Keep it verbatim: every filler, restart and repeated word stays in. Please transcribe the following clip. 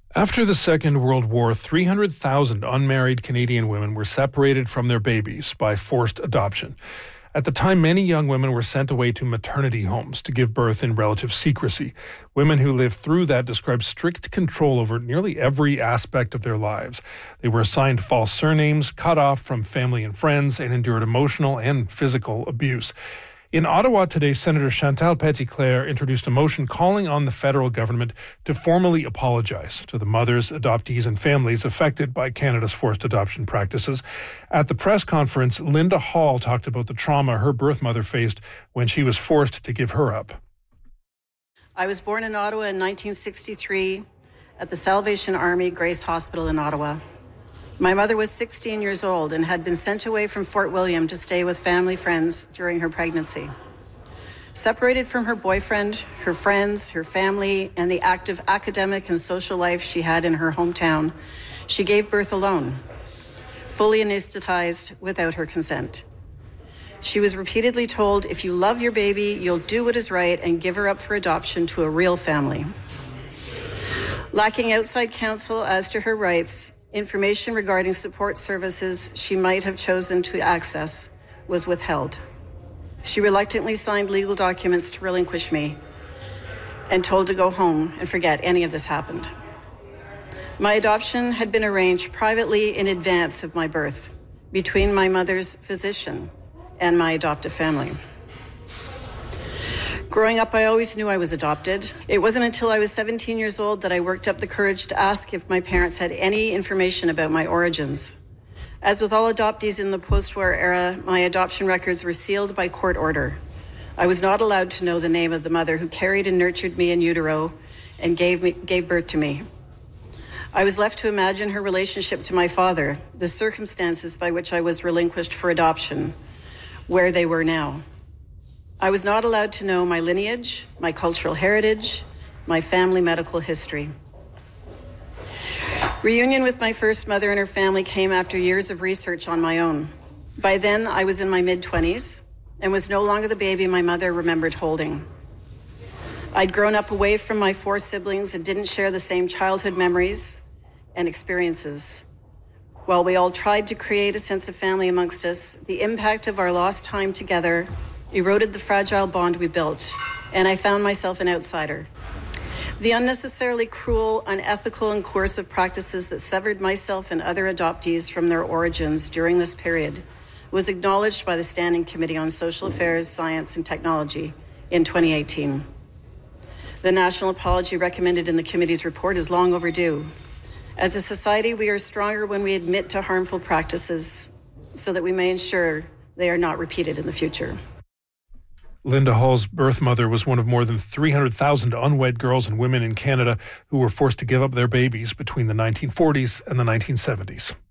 After the Second World War, three hundred thousand unmarried Canadian women were separated from their babies by forced adoption. At the time, many young women were sent away to maternity homes to give birth in relative secrecy. Women who lived through that described strict control over nearly every aspect of their lives. They were assigned false surnames, cut off from family and friends, and endured emotional and physical abuse. In Ottawa today, Senator Chantal Petitclerc introduced a motion calling on the federal government to formally apologize to the mothers, adoptees and families affected by Canada's forced adoption practices. At the press conference, Linda Hall talked about the trauma her birth mother faced when she was forced to give her up. I was born in Ottawa in nineteen sixty-three at the Salvation Army Grace Hospital in Ottawa. My mother was sixteen years old and had been sent away from Fort William to stay with family friends during her pregnancy. Separated from her boyfriend, her friends, her family, and the active academic and social life she had in her hometown, she gave birth alone, fully anesthetized without her consent. She was repeatedly told, if you love your baby, you'll do what is right and give her up for adoption to a real family. Lacking outside counsel as to her rights, information regarding support services she might have chosen to access was withheld. She reluctantly signed legal documents to relinquish me and told to go home and forget any of this happened. My adoption had been arranged privately in advance of my birth between my mother's physician and my adoptive family. Growing up, I always knew I was adopted. It wasn't until I was seventeen years old that I worked up the courage to ask if my parents had any information about my origins. As with all adoptees in the post-war era, my adoption records were sealed by court order. I was not allowed to know the name of the mother who carried and nurtured me in utero and gave me, gave birth to me. I was left to imagine her relationship to my father, the circumstances by which I was relinquished for adoption, where they were now. I was not allowed to know my lineage, my cultural heritage, my family medical history. Reunion with my first mother and her family came after years of research on my own. By then, I was in my mid-twenties and was no longer the baby my mother remembered holding. I'd grown up away from my four siblings and didn't share the same childhood memories and experiences. While we all tried to create a sense of family amongst us, the impact of our lost time together eroded the fragile bond we built, and I found myself an outsider. The unnecessarily cruel, unethical, and coercive practices that severed myself and other adoptees from their origins during this period was acknowledged by the Standing Committee on Social Affairs, Science, and Technology in twenty eighteen. The national apology recommended in the committee's report is long overdue. As a society, we are stronger when we admit to harmful practices so that we may ensure they are not repeated in the future. Linda Hall's birth mother was one of more than three hundred thousand unwed girls and women in Canada who were forced to give up their babies between the nineteen forties and the nineteen seventies.